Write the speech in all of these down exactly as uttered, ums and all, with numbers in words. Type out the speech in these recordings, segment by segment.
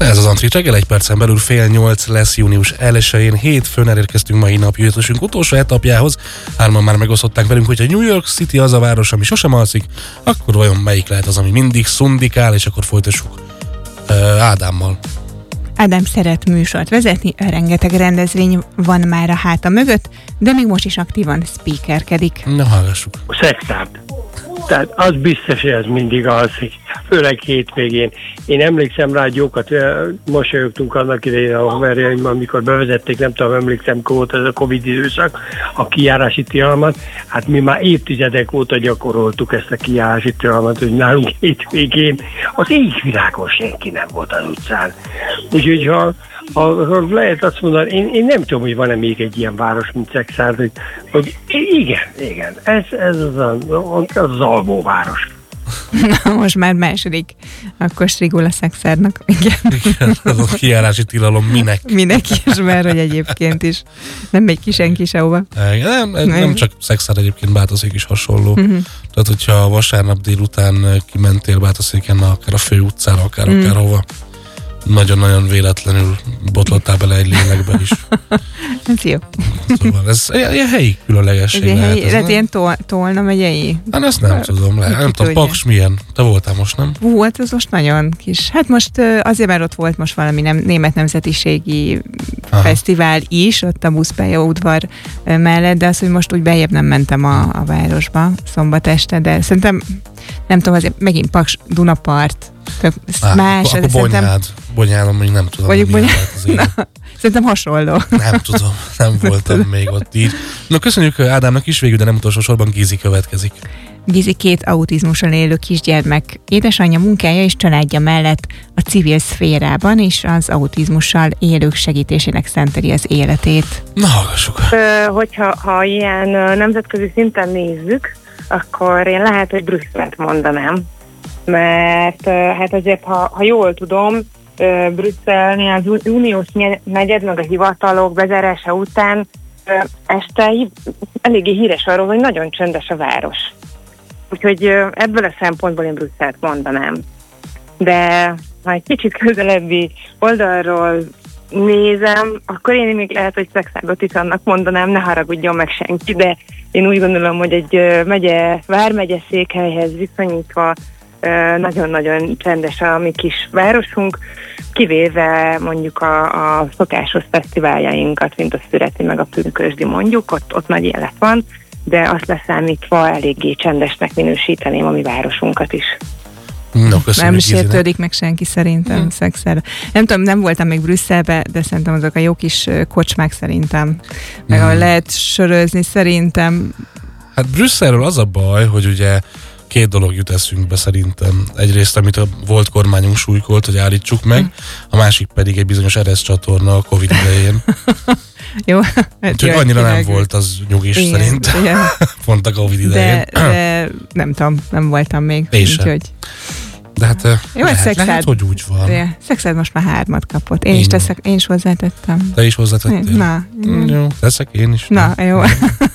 Ez az Antrit reggel, egy percen belül fél nyolc lesz június elsején, hétfőn elérkeztünk mai napjövetésünk utolsó etapjához. Hárman már megosztották velünk, hogy a New York City az a város, ami sosem alszik, akkor vajon melyik lehet az, ami mindig szundikál, és akkor folytassuk uh, Ádámmal. Ádám szeret műsort vezetni, rengeteg rendezvény van már a háta mögött, de még most is aktívan speakerkedik. Na, hallgassuk. Szexárd. Tehát az biztos, hogy ez mindig alszik, főleg hétvégén. Én emlékszem rá, hogy jókat mosolyogtunk annak idején a haverjaim, amikor bevezették, nem tudom, emlékszem, mikor volt ez a Covid időszak, a kijárási tilalmat. Hát mi már évtizedek óta gyakoroltuk ezt a kijárási tilalmat, hogy nálunk hétvégén az égvilágon senki nem volt az utcán. Úgyhogy ha Ha, ha lehet azt mondani, én, én nem tudom, hogy van-e még egy ilyen város, mint Szexárd, hogy, hogy igen, igen, ez, ez az, a, az, az alvóváros. Na, most már második, akkor strigul a Szexárdnak. Igen. Igen, az a kijárási tilalom minek? Minek is, mert hogy egyébként is nem megy ki senki sehova. Nem, nem, nem csak Szexárd, egyébként Bátaszék is hasonló. Uh-huh. Tehát, hogyha vasárnap délután kimentél Bátaszéken, akár a fő utcára, akár uh-huh. akárhova, nagyon-nagyon véletlenül botlottál bele egy lélekbe is. Ez jó. Szóval ez ilyen helyi különlegesség ez lehet. Ez lehet ilyen tol, Tolna megyei? Hát ezt nem tudom. Lehet. Nem tudom, Paks milyen? Te voltál most, nem? Hú, hát ez most nagyon kis. Hát most azért, mert ott volt most valami nem, német nemzetiségi Aha. fesztivál is, ott a buszpályaudvar mellett, de az, hogy most úgy beljebb nem mentem a, a városba szombat este, de szerintem nem tudom, azért megint Paks, Dunapart, Á, más. Akkor Bonyhád. Bonyhádon még nem tudom. Mondjuk Bonyhád. Szerintem hasonló. Nem tudom, nem voltam még ott így. Na, köszönjük Ádámnak is, végül, de nem utolsó sorban Gizi következik. Gizi két autizmussal élő kisgyermek édesanyja munkája és családja mellett a civil szférában is az autizmussal élők segítésének szenteli az életét. Na, hallgassuk. Ö, hogyha ha ilyen nemzetközi szinten nézzük, akkor én lehet, hogy Brüsszelt mondanám. Mert hát azért, ha, ha jól tudom, Brüsszelnél az uniós negyed, meg a hivatalok bezárása után este eléggé híres arról, hogy nagyon csöndes a város. Úgyhogy ebből a szempontból én Brüsszelt mondanám. De ha egy kicsit közelebbi oldalról nézem, akkor én még lehet, hogy Szexárdot is annak mondanám, ne haragudjon meg senki, de én úgy gondolom, hogy egy megye, vármegye székhelyhez viszonyítva nagyon-nagyon csendes a mi kis városunk, kivéve mondjuk a, a szokásos fesztiváljainkat, mint a Szüreti meg a Pünkösdi mondjuk, ott, ott nagy élet van, de azt leszámítva eléggé csendesnek minősíteném a mi városunkat is. No, nem sértődik meg senki szerintem hmm. Szexárd. Nem tudom, nem voltam még Brüsszelbe, de szerintem azok a jó kis kocsmák szerintem. Meg hmm. ahol lehet sörözni szerintem. Hát Brüsszelről az a baj, hogy ugye két dolog jut eszünkbe szerintem. Egyrészt, amit a volt kormányunk súlykolt, hogy állítsuk meg, a másik pedig egy bizonyos eresz csatorna a Covid idején. Jó. Úgyhogy annyira nem volt az nyugis igen, szerintem. Igen. Pont a Covid idején. De, de nem tudom, nem voltam még. Én sem. Úgyhogy... De hát jó, lehet, Szexárd, lehet, hogy úgy van. Szexárd most már hármat kapott. Én, én is teszek, én is hozzátettem. Te is hozzátettél? Na. Mm, jó, teszek én is. Na, nem. Jó.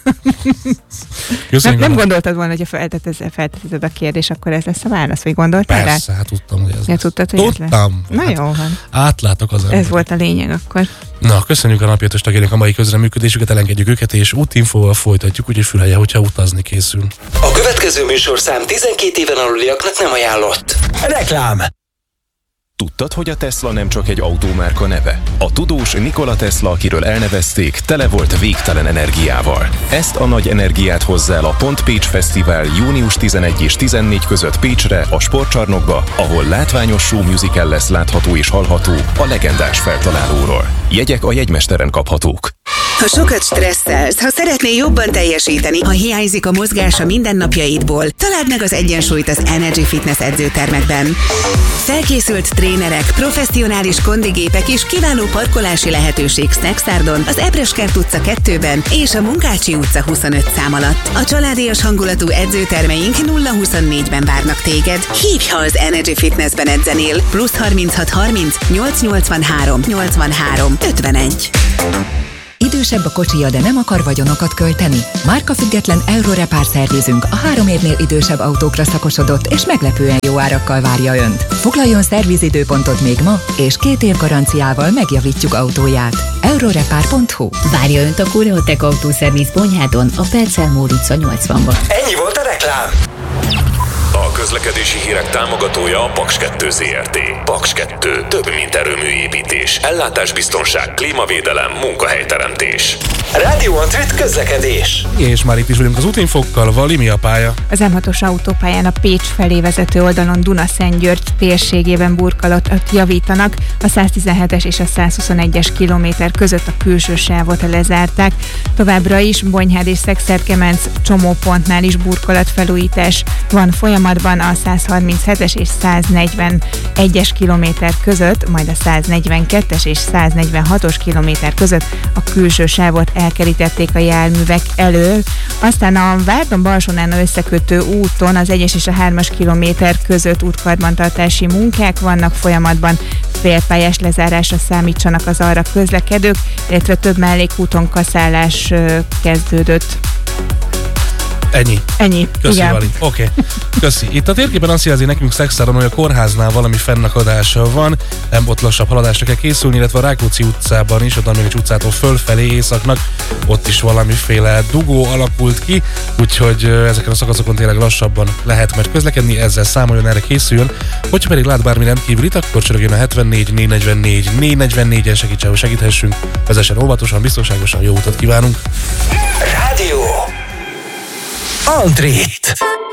nem, nem gondoltad volna, hogyha feltetted a kérdés, akkor ez lesz a válasz, vagy gondoltál rá? Persze, hát tudtam, hogy ez ja, tudtad, hogy tudtam. Ez lesz. Na jó van. Átlátok az ember. Ez volt a lényeg akkor. Na, köszönjük a napjövetés tagjának a mai közreműködésüket, elengedjük őket, és útinfóval folytatjuk, úgyhogy fülelje, hogyha utazni készül. A következő műsorszám tizenkét éven aluliaknak nem ajánlott. Reklám! Tudtad, hogy a Tesla nem csak egy autómárka neve? A tudós Nikola Tesla, akiről elnevezték, tele volt végtelen energiával. Ezt a nagy energiát hozza el a Pont Pécs Fesztivál június tizenegy és tizennégy között Pécsre, a sportcsarnokba, ahol látványos show musical lesz látható és hallható a legendás feltalálóról. Jegyek a jegymesteren kaphatók. Ha sokat stresszelsz, ha szeretnél jobban teljesíteni, ha hiányzik a mozgás a mindennapjaidból, találd meg az egyensúlyt az Energy Fitness edzőtermekben. Felkészült trénerek, professzionális kondigépek és kiváló parkolási lehetőség Szexárdon, az Ebreskert utca kettőben és a Munkácsi utca huszonöt szám alatt. A családias hangulatú edzőtermeink nulla huszonnégyben várnak téged. Hívj, ha az Energy Fitnessben edzenél. Plusz harminchat harminc nyolcszáznyolcvanhárom nyolcvanhárom ötvenegy. Idősebb a kocsija, de nem akar vagyonokat költeni? Márkafüggetlen Eurorepár szervizünk a három évnél idősebb autókra szakosodott és meglepően jó árakkal várja Önt. Foglaljon szervizidőpontot még ma, és két év garanciával megjavítjuk autóját. eurorepár pont hu. Várja Önt a Koreotech autószerviz Bonyhádon, a Percel Mór utca nyolcvanban. Ennyi volt a reklám! A közlekedési hírek támogatója a Paks kettő Zrt. Paks kettő. Több, mint erőműépítés. Ellátásbiztonság, klímavédelem, munkahelyteremtés. Rádió Antrit közlekedés. És már itt is vagyunk az útinfokkal. Vali, mi a pálya? Az em hatos autópályán a Pécs felé vezető oldalon Duna-Szentgyörgy térségében burkolatot javítanak. A száztizenhetes és a százhuszonegyes kilométer között a külső sávot lezárták. Továbbra is Bonyhád és Szekszert-Kemenc csomópontnál is burkolatfelújítás van folyamatban a százharminchetes és száznegyvenegyes kilométer között, majd a száznegyvenkettes és száznegyvenhatos kilométer között a külső sávot elkerítették a járművek elől. Aztán a Várdon-Balsónál összekötő úton az egyes és a hármas kilométer között útkarbantartási munkák vannak folyamatban, félpályás lezárásra számítsanak az arra közlekedők, illetve több mellékúton kaszálás kezdődött. Ennyi. Ennyi. Köszi, igen. Vali. Oké. Okay. Köszi. Itt a térképen azt jelzi nekünk Szexáron, hogy a kórháznál valami fennakadása van, nem ott lassabb haladásra kell készülni, illetve a Rákóczi utcában is, a Damjanics utcától fölfelé északnak, ott is valamiféle dugó alakult ki, úgyhogy ezeken a szakaszokon tényleg lassabban lehet majd közlekedni, ezzel számoljon, erre készüljön. Hogyha pedig lát bármi rendkívülit, akkor csörögjön a hetvennégy négy negyvennégy négy negyvennégyen, segítsen, hogy segíthessünk, vezessen óvatosan, biztonságosan, jó utat kívánunk. Rádió Antrit.